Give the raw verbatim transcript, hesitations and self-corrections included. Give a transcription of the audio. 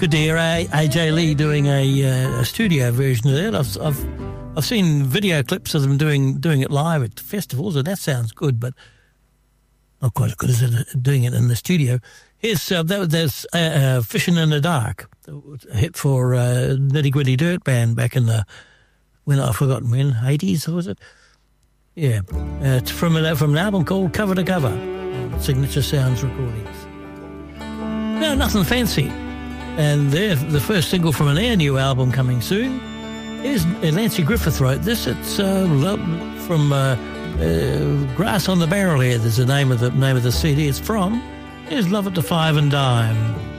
good to hear A J Lee doing a, uh, a studio version of that. I've, I've I've seen video clips of them doing doing it live at festivals, and that sounds good, but not quite as good as it, doing it in the studio. Here's uh, that, there's uh, uh, Fishing in the Dark, a hit for uh, Nitty Gritty Dirt Band back in the when I've forgotten when eighties was it? Yeah, uh, it's from a, from an album called Cover to Cover, Signature Sounds Recordings. No, nothing fancy. And they're the first single from an air new album coming soon. Here's Nancy Griffith wrote this. It's uh, from uh, uh, Grass on the Barrel here. There's the name of the name of the C D. It's from. Here's Love It to Five and Dime.